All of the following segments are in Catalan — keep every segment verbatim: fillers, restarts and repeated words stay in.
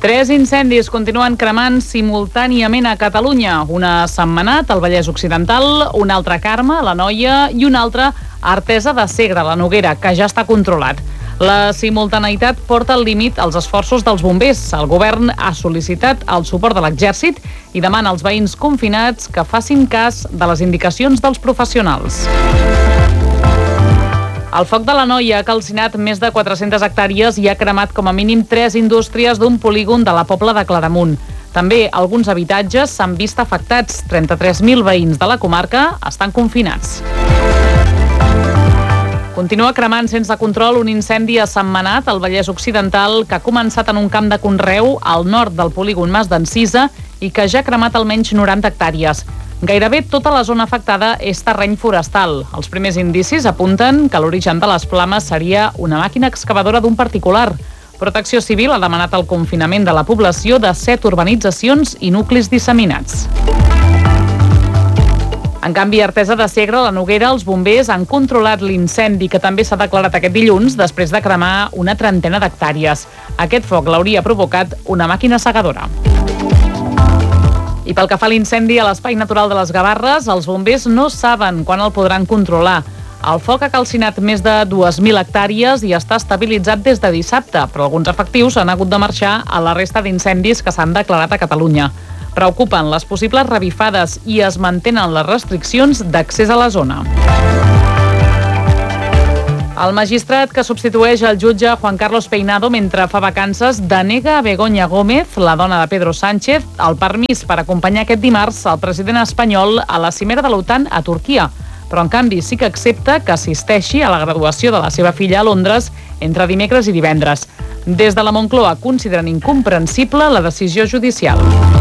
Tres incendis continuen cremant simultàniament a Catalunya. Una a Sentmenat, al Vallès Occidental, una altra a Carme, a l'Anoia, i una altra a Artesa de Segre, a la Noguera, que ja està controlat. La simultaneïtat porta al límit els esforços dels bombers. El govern ha sol·licitat el suport de l'Exèrcit i demana als veïns confinats que facin cas de les indicacions dels professionals. El foc de l'Anoia ha calcinat més de quatre-centes hectàrees i ha cremat com a mínim tres indústries d'un polígon de la Pobla de Claramunt. També alguns habitatges s'han vist afectats. trenta-tres mil veïns de la comarca estan confinats. Continua cremant sense control un incendi a Sentmenat, al Vallès Occidental, que ha començat en un camp de conreu al nord del polígon Mas d'Encisa i que ja ha cremat almenys noranta hectàrees. Gairebé tota la zona afectada és terreny forestal. Els primers indicis apunten que l'origen de les flames seria una màquina excavadora d'un particular. Protecció Civil ha demanat el confinament de la població de set urbanitzacions i nuclis disseminats. En canvi, a Artesa de Segre, a la Noguera, els bombers han controlat l'incendi que també s'ha declarat aquest dilluns després de cremar una trentena d'hectàrees. Aquest foc l'hauria provocat una màquina segadora. I pel que fa a l'incendi a l'Espai Natural de les Gavarres, els bombers no saben quan el podran controlar. El foc ha calcinat més de dues mil hectàrees i està estabilitzat des de dissabte, però alguns efectius han hagut de marxar a la resta d'incendis que s'han declarat a Catalunya. Preocupen les possibles revifades i es mantenen les restriccions d'accés a la zona. El magistrat que substitueix el jutge Juan Carlos Peinado mentre fa vacances denega a Begoña Gómez, la dona de Pedro Sánchez, el permís per acompanyar aquest dimarts el president espanyol a la cimera de l'OTAN a Turquia. Però en canvi sí que accepta que assisteixi a la graduació de la seva filla a Londres entre dimecres i divendres. Des de la Moncloa consideren incomprensible la decisió judicial.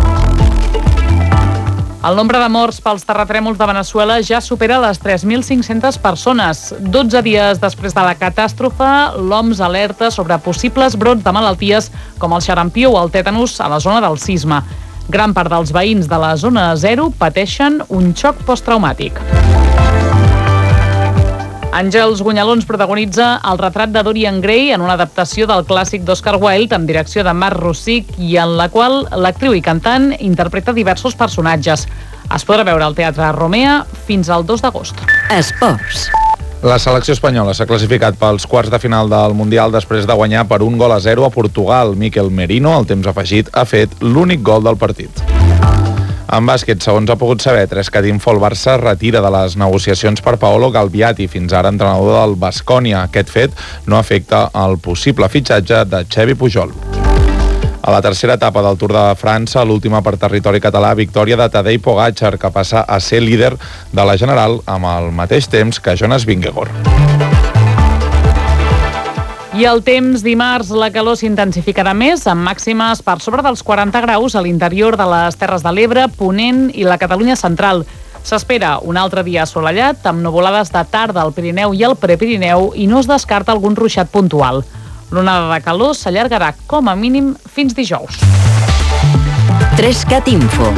El nombre de morts pels terratrèmols de Veneçuela ja supera les tres mil cinc-centes persones. dotze dies després de la catàstrofe, l'O M S alerta sobre possibles brots de malalties com el xarampió o el tètanus a la zona del sisme. Gran part dels veïns de la zona zero pateixen un xoc posttraumàtic. Àngels Gunyalons protagonitza El retrat de Dorian Gray en una adaptació del clàssic d'Oscar Wilde amb direcció de Marc Rossich i en la qual l'actriu i cantant interpreta diversos personatges. Es podrà veure al Teatre Romea fins al dos d'agost. Esports. La selecció espanyola s'ha classificat pels quarts de final del Mundial després de guanyar per un gol a zero a Portugal. Mikel Merino, al temps afegit, ha fet l'únic gol del partit. En bàsquet, segons ha pogut saber, Trescat Info, el Barça retira de les negociacions per Paolo Galbiati, fins ara entrenador del Baskonia. Aquest fet no afecta el possible fitxatge de Xevi Pujol. A la tercera etapa del Tour de França, l'última per territori català, victòria de Tadej Pogačar, que passa a ser líder de la General amb el mateix temps que Jonas Vingegaard. I el temps, dimarts, la calor s'intensificarà més, amb màximes per sobre dels quaranta graus a l'interior de les Terres de l'Ebre, Ponent i la Catalunya central. S'espera un altre dia assolellat, amb nuvolades de tarda al Pirineu i al Prepirineu, i no es descarta algun ruixat puntual. L'onada de calor s'allargarà com a mínim fins dijous. Trescat Info.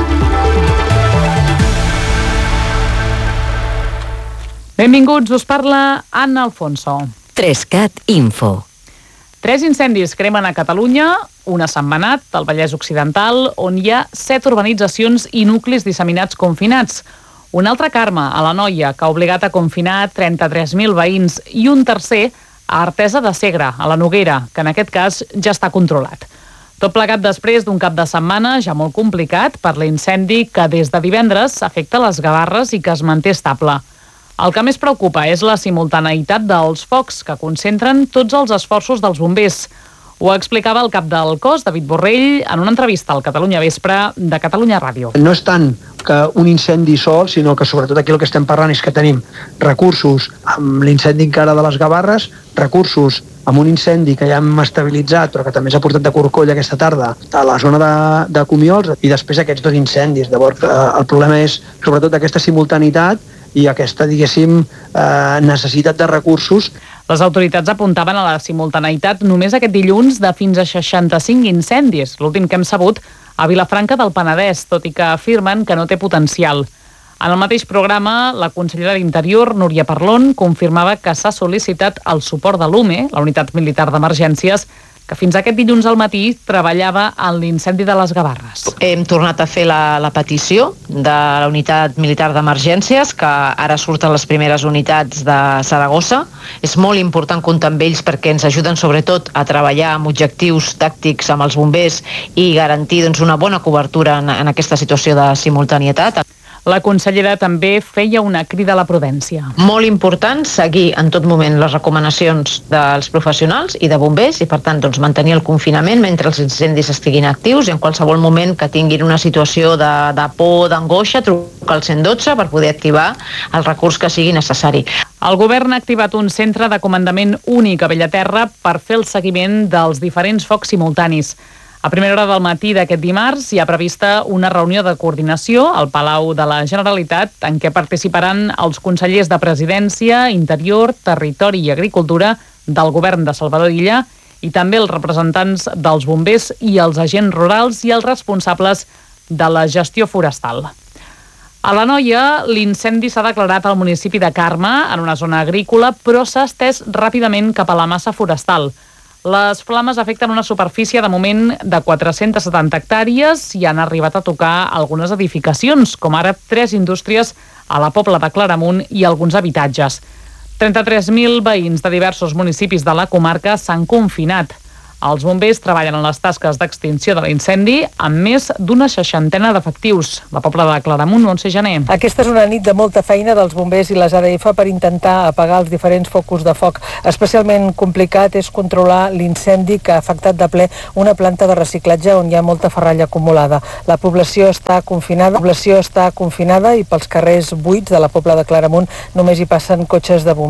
Benvinguts, us parla Anna Alfonso. Trescat Info. Tres incendis cremen a Catalunya, un a Sentmenat, al Vallès Occidental, on hi ha set urbanitzacions i nuclis disseminats confinats. Un altre a Carme, a l'Anoia, que ha obligat a confinar trenta-tres mil veïns, i un tercer a Artesa de Segre, a la Noguera, que en aquest cas ja està controlat. Tot plegat després d'un cap de setmana ja molt complicat per l'incendi que des de divendres afecta les Gavarres i que es manté estable. El que més preocupa és la simultaneïtat dels focs que concentren tots els esforços dels bombers. Ho explicava el cap del cos, David Borrell, en una entrevista al Catalunya Vespre de Catalunya Ràdio. No és tant que un incendi sol, sinó que sobretot aquí el que estem parlant és que tenim recursos amb l'incendi encara de les Gavarres, recursos amb un incendi que ja hem estabilitzat però que també s'ha portat de corcoll aquesta tarda a la zona de, de Comiols, i després aquests dos incendis. Llavors eh, el problema és sobretot aquesta simultaneïtat i aquesta, diguéssim, eh, necessitat de recursos. Les autoritats apuntaven a la simultaneïtat només aquest dilluns de fins a seixanta-cinc incendis, l'últim que hem sabut a Vilafranca del Penedès, tot i que afirmen que no té potencial. En el mateix programa, la consellera d'Interior, Núria Parlon, confirmava que s'ha sol·licitat el suport de l'U M E, la Unitat Militar d'Emergències, que fins aquest dilluns al matí treballava en l'incendi de les Gavarres. Hem tornat a fer la, la petició de la unitat militar d'emergències, que ara surten les primeres unitats de Saragossa. És molt important comptar amb ells perquè ens ajuden sobretot a treballar amb objectius tàctics amb els bombers i garantir doncs, una bona cobertura en, en aquesta situació de simultanietat. La consellera també feia una crida a la prudència. Molt important seguir en tot moment les recomanacions dels professionals i de bombers i, per tant, doncs, mantenir el confinament mentre els incendis estiguin actius i en qualsevol moment que tinguin una situació de, de por, d'angoixa, trucar al cent dotze per poder activar el recurs que sigui necessari. El govern ha activat un centre de comandament únic a Bellaterra per fer el seguiment dels diferents focs simultanis. A primera hora del matí d'aquest dimarts hi ha prevista una reunió de coordinació al Palau de la Generalitat en què participaran els consellers de Presidència, Interior, Territori i Agricultura del govern de Salvador Illa i també els representants dels bombers i els agents rurals i els responsables de la gestió forestal. A l'Anoia, l'incendi s'ha declarat al municipi de Carme, en una zona agrícola, però s'ha estès ràpidament cap a la massa forestal. Les flames afecten una superfície de moment de quatre-centes setanta hectàrees i han arribat a tocar algunes edificacions, com ara tres indústries a la Pobla de Claramunt i alguns habitatges. trenta-tres mil veïns de diversos municipis de la comarca s'han confinat. Els bombers treballen en les tasques d'extinció de l'incendi amb més d'una seixantena d'efectius. La Pobla de Claramunt, Montse Gené. Aquesta és una nit de molta feina dels bombers i les A D F per intentar apagar els diferents focus de foc. Especialment complicat és controlar l'incendi que ha afectat de ple una planta de reciclatge on hi ha molta ferralla acumulada. La població està confinada, la població està confinada i pels carrers buits de la Pobla de Claramunt només hi passen cotxes de bombers.